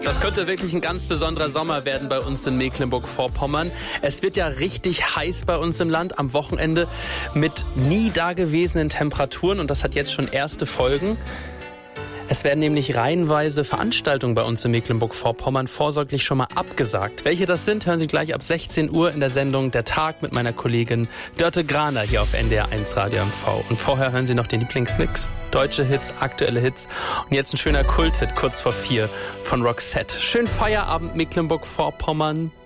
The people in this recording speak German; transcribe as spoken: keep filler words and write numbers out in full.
Das könnte wirklich ein ganz besonderer Sommer werden bei uns in Mecklenburg-Vorpommern. Es wird ja richtig heiß bei uns im Land am Wochenende mit nie dagewesenen Temperaturen und das hat jetzt schon erste Folgen. Es werden nämlich reihenweise Veranstaltungen bei uns in Mecklenburg-Vorpommern vorsorglich schon mal abgesagt. Welche das sind, hören Sie gleich ab sechzehn Uhr in der Sendung Der Tag mit meiner Kollegin Dörte Graner hier auf N D R eins Radio M V. Und vorher hören Sie noch den Lieblingsmix. Deutsche Hits, aktuelle Hits. Und jetzt ein schöner Kulthit kurz vor vier von Roxette. Schönen Feierabend Mecklenburg-Vorpommern.